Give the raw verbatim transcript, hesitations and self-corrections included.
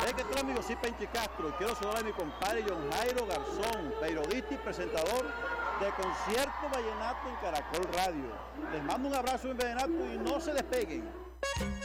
Hey, ¿qué tal, amigos? Soy Penchi Castro y quiero saludar a mi compadre John Jairo Garzón, periodista y presentador de Concierto Vallenato en Caracol Radio. Les mando un abrazo en Vallenato y no se despeguen.